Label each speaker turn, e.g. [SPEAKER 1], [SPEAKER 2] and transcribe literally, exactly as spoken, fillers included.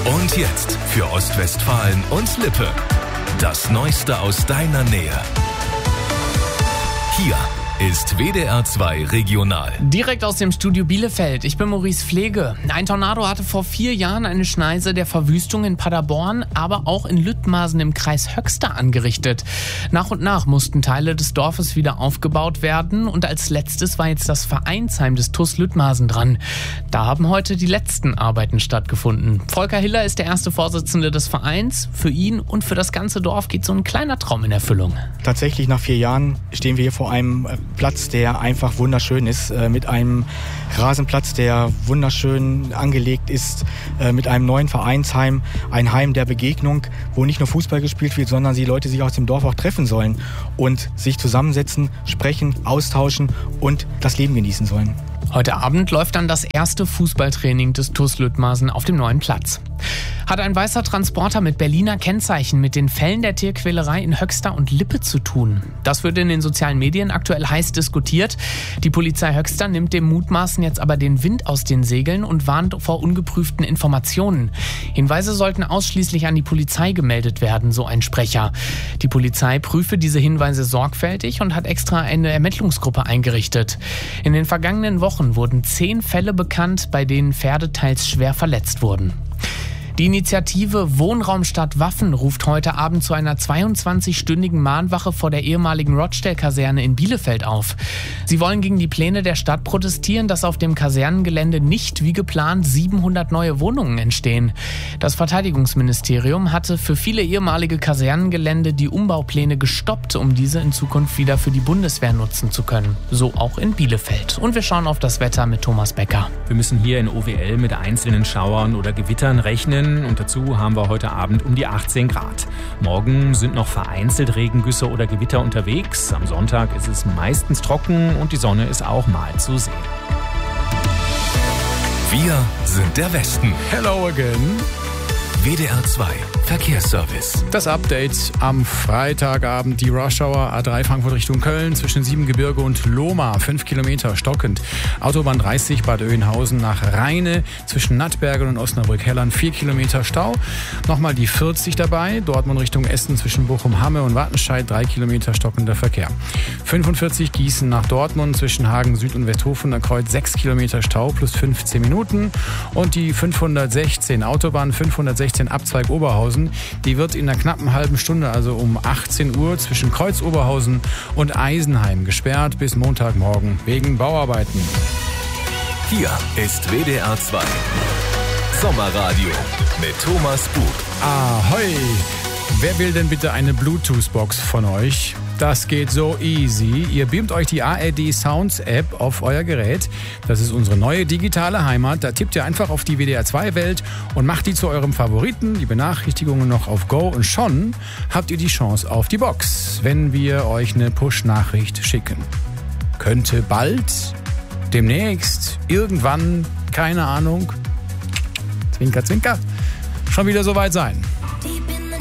[SPEAKER 1] Und jetzt für Ostwestfalen und Lippe. Das Neueste aus deiner Nähe. Hier ist W D R zwei Regional.
[SPEAKER 2] Direkt aus dem Studio Bielefeld. Ich bin Maurice Pflege. Ein Tornado hatte vor vier Jahren eine Schneise der Verwüstung in Paderborn, aber auch in Lüttmasen im Kreis Höxter angerichtet. Nach und nach mussten Teile des Dorfes wieder aufgebaut werden und als letztes war jetzt das Vereinsheim des T U S Lüttmasen dran. Da haben heute die letzten Arbeiten stattgefunden. Volker Hiller ist der erste Vorsitzende des Vereins. Für ihn und für das ganze Dorf geht so ein kleiner Traum in Erfüllung.
[SPEAKER 3] Tatsächlich nach vier Jahren stehen wir hier vor einem Platz, der einfach wunderschön ist, äh, mit einem Rasenplatz, der wunderschön angelegt ist, äh, mit einem neuen Vereinsheim, ein Heim der Begegnung, wo nicht nur Fußball gespielt wird, sondern die Leute sich aus dem Dorf auch treffen sollen und sich zusammensetzen, sprechen, austauschen und das Leben genießen sollen.
[SPEAKER 2] Heute Abend läuft dann das erste Fußballtraining des T U S Lüttmasen auf dem neuen Platz. Hat ein weißer Transporter mit Berliner Kennzeichen mit den Fällen der Tierquälerei in Höxter und Lippe zu tun? Das wird in den sozialen Medien aktuell heiß diskutiert. Die Polizei Höxter nimmt dem Mutmaßen jetzt aber den Wind aus den Segeln und warnt vor ungeprüften Informationen. Hinweise sollten ausschließlich an die Polizei gemeldet werden, so ein Sprecher. Die Polizei prüfe diese Hinweise sorgfältig und hat extra eine Ermittlungsgruppe eingerichtet. In den vergangenen Wochen wurden zehn Fälle bekannt, bei denen Pferde teils schwer verletzt wurden. Die Initiative Wohnraum statt Waffen ruft heute Abend zu einer zweiundzwanzigstündigen Mahnwache vor der ehemaligen Rochdale-Kaserne in Bielefeld auf. Sie wollen gegen die Pläne der Stadt protestieren, dass auf dem Kasernengelände nicht wie geplant siebenhundert neue Wohnungen entstehen. Das Verteidigungsministerium hatte für viele ehemalige Kasernengelände die Umbaupläne gestoppt, um diese in Zukunft wieder für die Bundeswehr nutzen zu können. So auch in Bielefeld. Und wir schauen auf das Wetter mit Thomas Becker.
[SPEAKER 4] Wir müssen hier in O W L mit einzelnen Schauern oder Gewittern rechnen. Und dazu haben wir heute Abend um die achtzehn Grad. Morgen sind noch vereinzelt Regengüsse oder Gewitter unterwegs. Am Sonntag ist es meistens trocken und die Sonne ist auch mal zu sehen.
[SPEAKER 1] Wir sind der Westen.
[SPEAKER 5] Hello again.
[SPEAKER 1] W D R zwei Verkehrsservice.
[SPEAKER 5] Das Update am Freitagabend. Die Rush-Hour A drei Frankfurt Richtung Köln zwischen Siebengebirge und Lohmar. fünf Kilometer stockend. Autobahn dreißig Bad Oeynhausen nach Rheine zwischen Nattbergen und Osnabrück-Hellern. vier Kilometer Stau. Nochmal die vierzig dabei. Dortmund Richtung Essen zwischen Bochum-Hamme und Wattenscheid. drei Kilometer stockender Verkehr. fünfundvierzig Gießen nach Dortmund zwischen Hagen Süd und Westhofener Kreuz. sechs Kilometer Stau plus fünfzehn Minuten. Und die fünfhundertsechzehn Autobahn fünfhundertsechzehn Abzweig Oberhausen. Die wird in einer knappen halben Stunde, also um achtzehn Uhr, zwischen Kreuz Oberhausen und Eisenheim gesperrt bis Montagmorgen wegen Bauarbeiten.
[SPEAKER 1] Hier ist W D R zwei Sommerradio mit Thomas Bug.
[SPEAKER 5] Ahoi! Wer will denn bitte eine Bluetooth-Box von euch? Das geht so easy. Ihr beamt euch die A R D Sounds App auf euer Gerät. Das ist unsere neue digitale Heimat. Da tippt ihr einfach auf die W D R zwei Welt und macht die zu eurem Favoriten. Die Benachrichtigungen noch auf Go und schon habt ihr die Chance auf die Box, wenn wir euch eine Push-Nachricht schicken. Könnte bald, demnächst, irgendwann, keine Ahnung, Zwinker, Zwinker, schon wieder soweit sein.